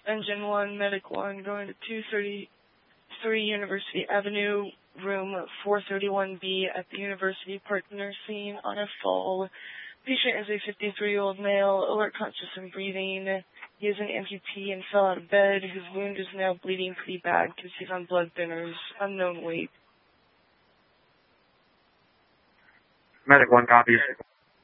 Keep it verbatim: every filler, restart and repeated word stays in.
Engine one, Medic one, going to two thirty-three University Avenue, room four thirty-one B at the University Partner scene on a fall. Patient is a fifty-three-year-old male, alert, conscious, and breathing. He is an amputee and fell out of bed. His wound is now bleeding pretty bad because he's on blood thinners. Unknown weight. Medic one copies.